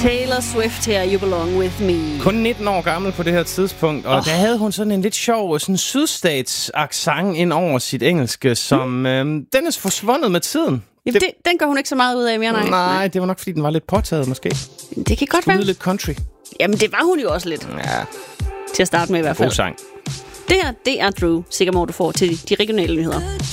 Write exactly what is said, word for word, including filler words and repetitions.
Taylor Swift her, You Belong With Me. Kun nitten år gammel på det her tidspunkt, og oh. der havde hun sådan en lidt sjov sådan sydstats-accent ind over sit engelske, som mm. øhm, den er forsvundet med tiden. Jamen, det, den går hun ikke så meget ud af mere, nej. Nej, det var nok, fordi den var lidt påtaget, måske. Det kan godt være. Lidt country. Jamen, det var hun jo også lidt. Ja. Til at starte med i hvert fald. God sang. Det her, det er Drew. Sikker må du får til de regionale nyheder.